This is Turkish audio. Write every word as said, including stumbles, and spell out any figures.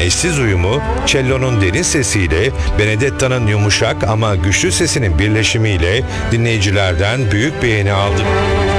eşsiz uyumu, cello'nun derin sesiyle Benedetta'nın yumuşak ama güçlü sesinin birleşimiyle dinleyicilerden büyük beğeni aldı.